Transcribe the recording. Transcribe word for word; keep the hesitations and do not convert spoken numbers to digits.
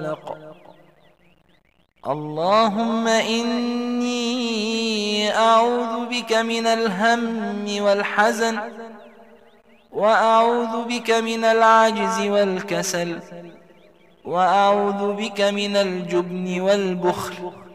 اللهم إني أعوذ بك من الهم والحزن، وأعوذ بك من العجز والكسل، وأعوذ بك من الجبن والبخل،